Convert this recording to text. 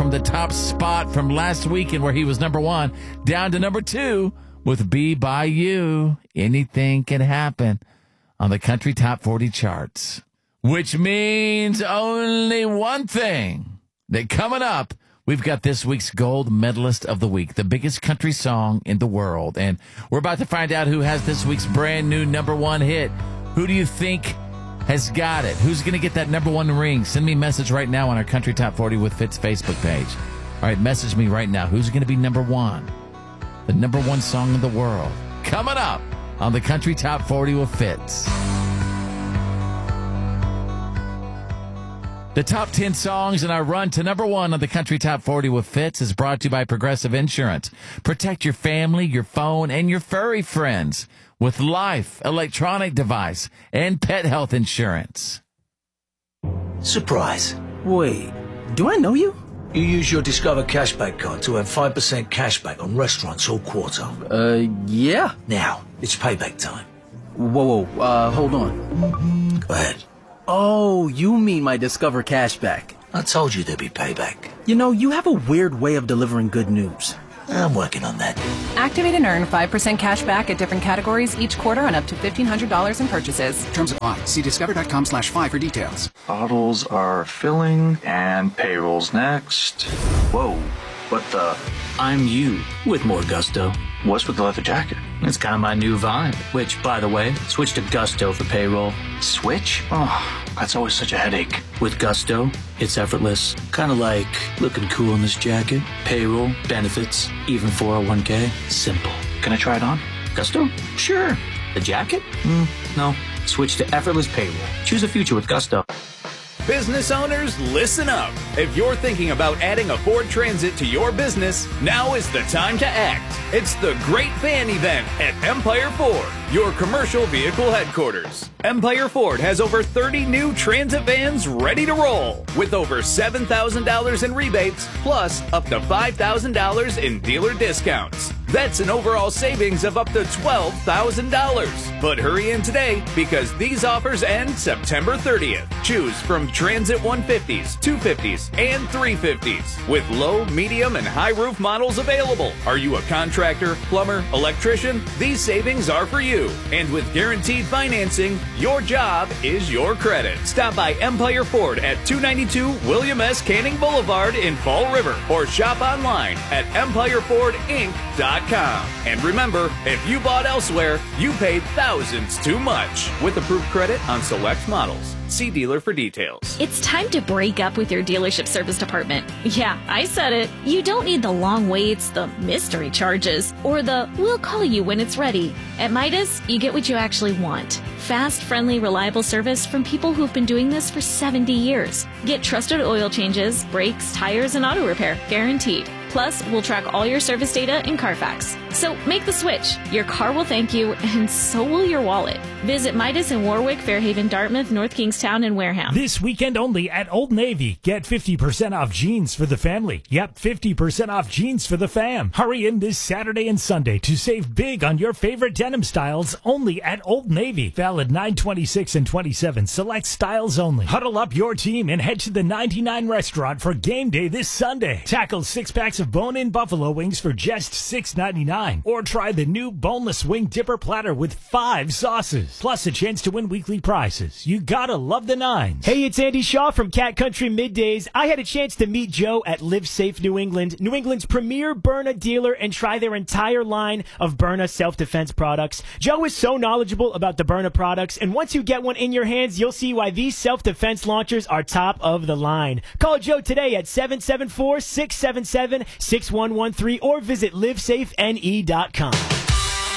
from the top spot from last weekend where he was number 1 down to number 2 with Be By You. Anything can happen on the Country Top 40 charts, which means only one thing, that coming up, we've got this week's gold medalist of the week, the biggest country song in the world. And we're about to find out who has this week's brand new number 1 hit. Who do you think has got it? Who's going to get that number 1 ring? Send me a message right now on our Country Top 40 with Fitz Facebook page. All right, message me right now. Who's going to be number 1? The number 1 song in the world. Coming up on the Country Top 40 with Fitz. The top 10 songs in our run to number 1 on the Country Top 40 with Fitz is brought to you by Progressive Insurance. Protect your family, your phone, and your furry friends with life, electronic device, and pet health insurance. Surprise. Wait, do I know you? You use your Discover Cashback card to earn 5% cashback on restaurants all quarter. Yeah. Now, it's payback time. Whoa, hold on. Go ahead. Oh, you mean my Discover Cashback. I told you there'd be payback. You know, you have a weird way of delivering good news. I'm working on that. Activate and earn 5% cash back at different categories each quarter on up to $1,500 in purchases. Terms apply. See discover.com/5 for details. Bottles are filling and payroll's next. Whoa, what the? I'm you with more gusto. What's with the leather jacket? It's kind of my new vibe, which, by the way, switch to Gusto for payroll. Switch? Oh, that's always such a headache. With Gusto, it's effortless. Kind of like looking cool in this jacket. Payroll, benefits, even 401k. Simple. Can I try it on? Gusto? Sure. The jacket? No. Switch to effortless payroll. Choose a future with Gusto. Business owners, listen up. If you're thinking about adding a Ford Transit to your business, now is the time to act. It's the Great Van Event at Empire Ford, your commercial vehicle headquarters. Empire Ford has over 30 new Transit vans ready to roll, with over $7,000 in rebates, plus up to $5,000 in dealer discounts. That's an overall savings of up to $12,000. But hurry in today, because these offers end September 30th. Choose from Transit 150s, 250s, and 350s, with low, medium, and high roof models available. Are you a contractor, plumber, electrician? These savings are for you. And with guaranteed financing, your job is your credit. Stop by Empire Ford at 292 William S. Canning Boulevard in Fall River, or shop online at EmpireFordInc.com. And remember, if you bought elsewhere, you paid thousands too much. With approved credit on select models. See dealer for details. It's time to break up with your dealership service department. Yeah, I said it. You don't need the long waits, the mystery charges, or the we'll call you when it's ready. At Midas, you get what you actually want. Fast, friendly, reliable service from people who've been doing this for 70 years. Get trusted oil changes, brakes, tires, and auto repair, guaranteed. Plus, we'll track all your service data in Carfax. So make the switch. Your car will thank you, and so will your wallet. Visit Midas in Warwick, Fairhaven, Dartmouth, North Kingstown, and Wareham. This weekend only at Old Navy. Get 50% off jeans for the family. Yep, 50% off jeans for the fam. Hurry in this Saturday and Sunday to save big on your favorite denim styles only at Old Navy. Valid 9/26 and 27. Select styles only. Huddle up your team and head to the 99 restaurant for game day this Sunday. Tackle 6-packs of bone-in buffalo wings for just $6.99. Or try the new boneless wing dipper platter with 5 sauces. Plus a chance to win weekly prizes. You gotta love the nines. Hey, it's Andy Shaw from Cat Country Middays. I had a chance to meet Joe at Live Safe New England, New England's premier Byrna dealer, and try their entire line of Byrna self-defense products. Joe is so knowledgeable about the Byrna products, and once you get one in your hands, you'll see why these self-defense launchers are top of the line. Call Joe today at 774-677-6113 or visit livesafene.com.